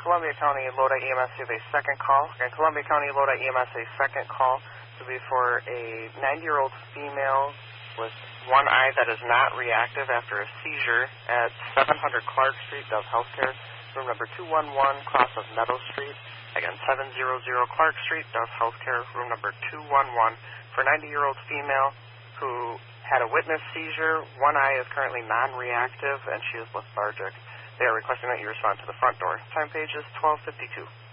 Columbia County Lodi EMS, you have a second call. Again, Columbia County Lodi EMS, a second call to be for a 90-year-old female with one eye that is not reactive after a seizure at 700 Clark Street, Dove Healthcare, room number 211, cross of Meadow Street. Again, 700 Clark Street, Dove Healthcare, room number 211, for a 90-year-old female who had a witness seizure. One eye is currently non-reactive, and she is lethargic. They are requesting that you respond to the front door. Time page is 12:52.